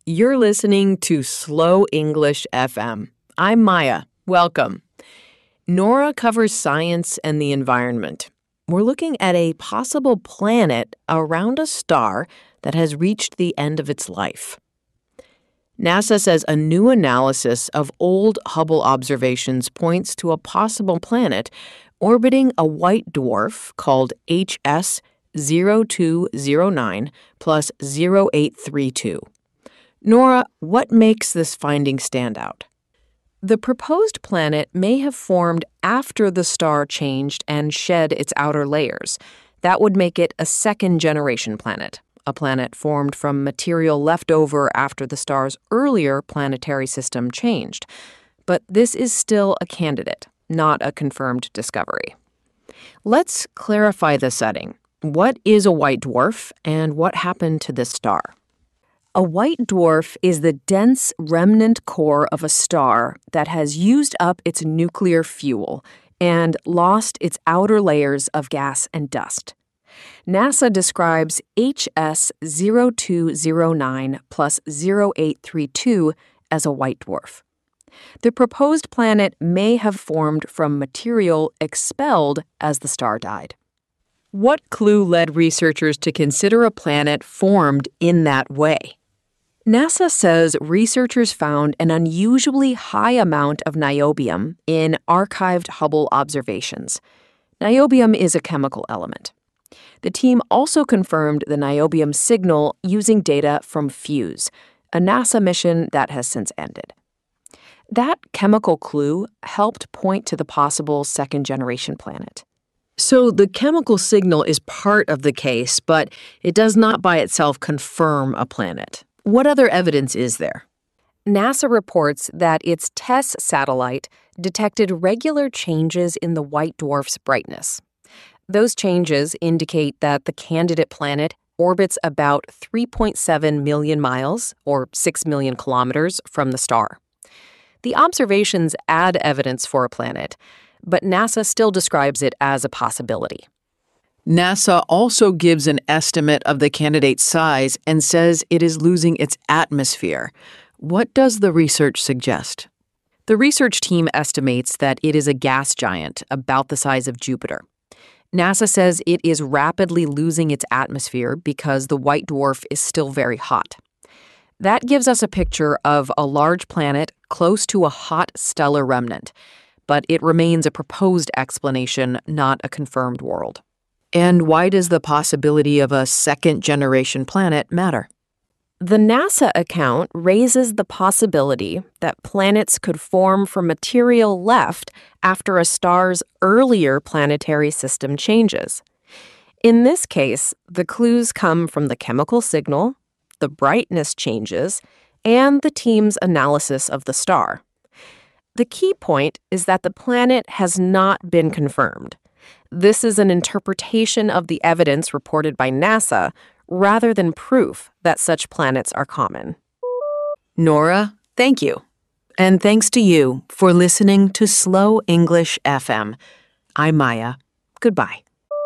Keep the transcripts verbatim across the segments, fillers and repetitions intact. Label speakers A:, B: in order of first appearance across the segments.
A: You're listening to Slow English F M. I'm Maya. Welcome. Nora covers science and the environment. We're looking at a possible planet around a star that has reached the end of its life. NASA says a new analysis of old Hubble observations points to a possible planet orbiting a white dwarf called H S zero two zero nine plus zero eight three two. Nora, what makes this finding stand out? The proposed planet may have formed after the star changed and shed its outer layers. That would make it a second-generation planet, a planet formed from material left over after the star's earlier planetary system changed. But this is still a candidate, not a confirmed discovery. Let's clarify the setting. What is a white dwarf, and what happened to this star? A white dwarf is the dense remnant core of a star that has used up its nuclear fuel and lost its outer layers of gas and dust. NASA describes H S zero two zero nine plus zero eight three two as a white dwarf. The proposed planet may have formed from material expelled as the star died. What clue led researchers to consider a planet formed in that way? NASA says researchers found an unusually high amount of niobium in archived Hubble observations. Niobium is a chemical element. The team also confirmed the niobium signal using data from FUSE, a NASA mission that has since ended. That chemical clue helped point to the possible second-generation planet. So the chemical signal is part of the case, but it does not by itself confirm a planet. What other evidence is there? NASA reports that its TESS satellite detected regular changes in the white dwarf's brightness. Those changes indicate that the candidate planet orbits about three point seven million miles, or six million kilometers, from the star. The observations add evidence for a planet, but NASA still describes it as a possibility. NASA also gives an estimate of the candidate's size and says it is losing its atmosphere. What does the research suggest? The research team estimates that it is a gas giant about the size of Jupiter. NASA says it is rapidly losing its atmosphere because the white dwarf is still very hot. That gives us a picture of a large planet close to a hot stellar remnant, but it remains a proposed explanation, not a confirmed world. And why does the possibility of a second-generation planet matter? The NASA account raises the possibility that planets could form from material left after a star's earlier planetary system changes. In this case, the clues come from the chemical signal, the brightness changes, and the team's analysis of the star. The key point is that the planet has not been confirmed. This is an interpretation of the evidence reported by NASA rather than proof that such planets are common. Nora, thank you. And thanks to you for listening to Slow English F M. I'm Maya. Goodbye.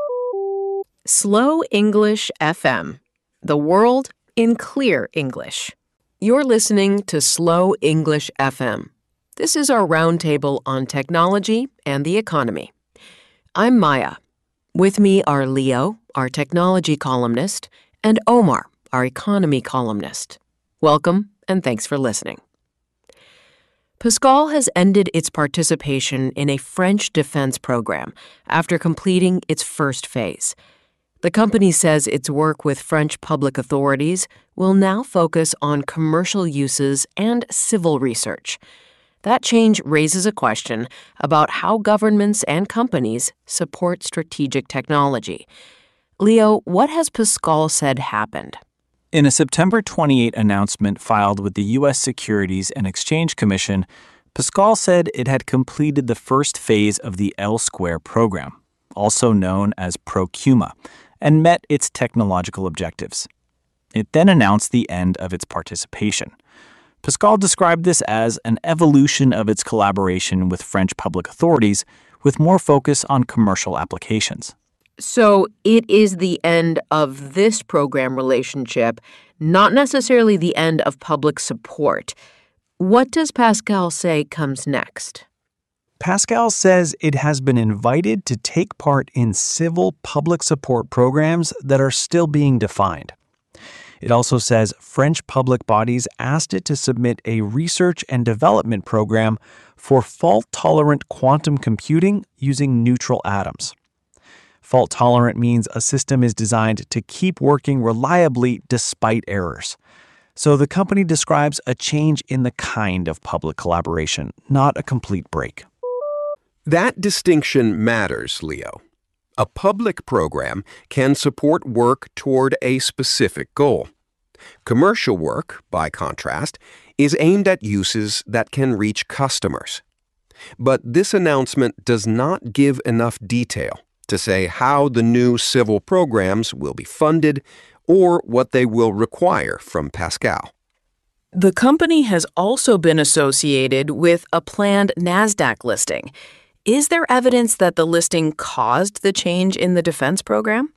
A: Slow English F M. The world in clear English. You're listening to Slow English F M. This is our roundtable on technology and the economy. I'm Maya. With me are Leo, our technology columnist, and Omar, our economy columnist. Welcome, and thanks for listening. Pascal has ended its participation in a French defense program after completing its first phase. The company says its work with French public authorities will now focus on commercial uses and civil research. That change raises a question about how governments and companies support strategic technology. Leo, what has Pascal said happened?
B: In a September twenty-eighth announcement filed with the U S Securities and Exchange Commission, Pascal said it had completed the first phase of the L Square program, also known as ProCuma, and met its technological objectives. It then announced the end of its participation. Pascal described this as an evolution of its collaboration with French public authorities with more focus on commercial applications.
A: So it is the end of this program relationship, not necessarily the end of public support. What does Pascal say comes next?
B: Pascal says it has been invited to take part in civil public support programs that are still being defined. It also says French public bodies asked it to submit a research and development program for fault-tolerant quantum computing using neutral atoms. Fault-tolerant means a system is designed to keep working reliably despite errors. So the company describes a change in the kind of public collaboration, not a complete break.
C: That distinction matters, Leo. A public program can support work toward a specific goal. Commercial work, by contrast, is aimed at uses that can reach customers. But this announcement does not give enough detail to say how the new civil programs will be funded or what they will require from Pascal.
D: The company has also been associated with a planned NASDAQ listing. Is there evidence that the listing caused the change in the defense program?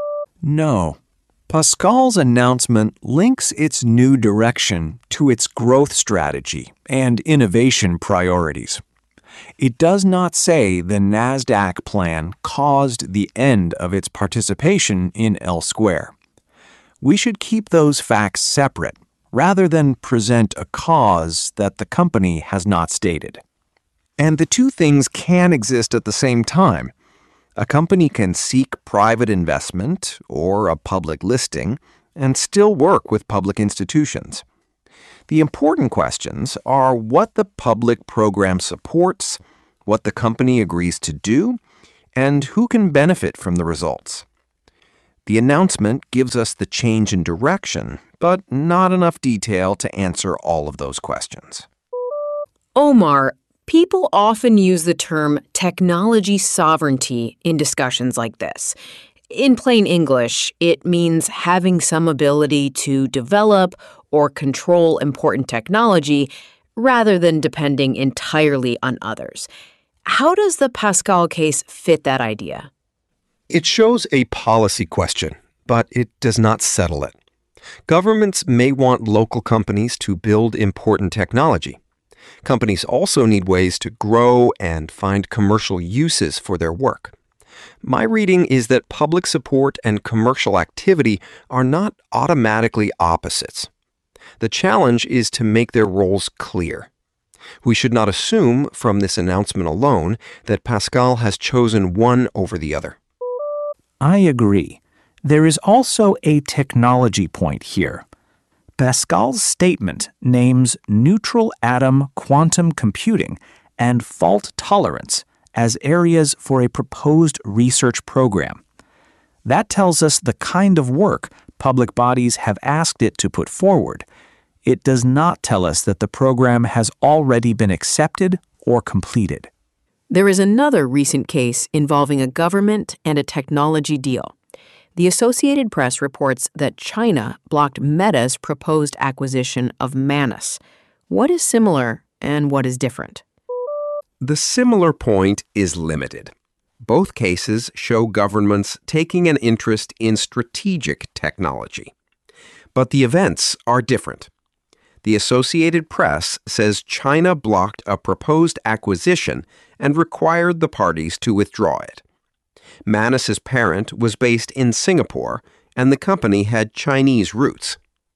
B: No. Pascal's announcement links its new direction to its growth strategy and innovation priorities. It does not say the NASDAQ plan caused the end of its participation in L Square. We should keep those facts separate rather than present a cause that the company has not stated. And the two things can exist at the same time. A company can seek private investment or a public listing and still work with public institutions. The important questions are what the public program supports, what the company agrees to do, and who can benefit from the results. The announcement gives us the change in direction, but not enough detail to answer all of those questions.
A: Omar, people often use the term technology sovereignty in discussions like this. In plain English, it means having some ability to develop or control important technology rather than depending entirely on others. How does the Pascal case fit that idea?
C: It shows a policy question, but it does not settle it. Governments may want local companies to build important technology. Companies also need ways to grow and find commercial uses for their work. My reading is that public support and commercial activity are not automatically opposites. The challenge is to make their roles clear. We should not assume from this announcement alone that Pascal has chosen one over the other.
B: I agree. There is also a technology point here. Pascal's statement names neutral atom quantum computing and fault tolerance as areas for a proposed research program. That tells us the kind of work public bodies have asked it to put forward. It does not tell us that the program has already been accepted or completed.
A: There is another recent case involving a government and a technology deal. The Associated Press reports that China blocked Meta's proposed acquisition of Manus. What is similar and what is different?
C: The similar point is limited. Both cases show governments taking an interest in strategic technology. But the events are different. The Associated Press says China blocked a proposed acquisition and required the parties to withdraw it. Manus's parent was based in Singapore, and the company had Chinese roots.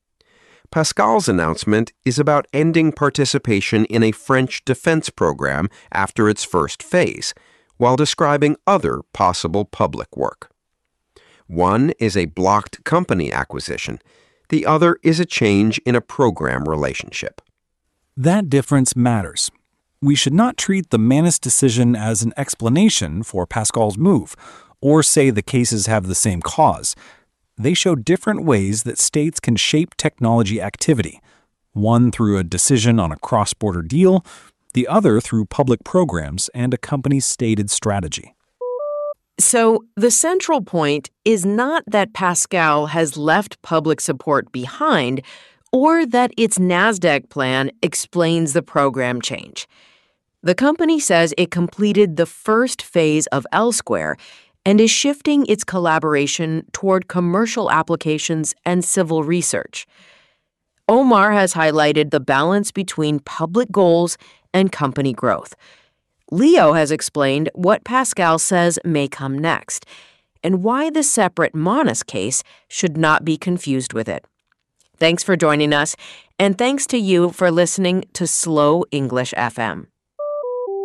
C: Pascal's announcement is about ending participation in a French defense program after its first phase, while describing other possible public work. One is a blocked company acquisition. The other is a change in a program relationship.
B: That difference matters. We should not treat the Manus decision as an explanation for Pascal's move, or say the cases have the same cause. They show different ways that states can shape technology activity, one through a decision on a cross-border deal, the other through public programs and a company's stated strategy.
A: So the central point is not that Pascal has left public support behind or that its NASDAQ plan explains the program change. The company says it completed the first phase of L Square and is shifting its collaboration toward commercial applications and civil research. Omar has highlighted the balance between public goals and company growth. Leo has explained what Pascal says may come next, and why the separate Manus case should not be confused with it. Thanks for joining us, and thanks to you for listening to Slow English F M.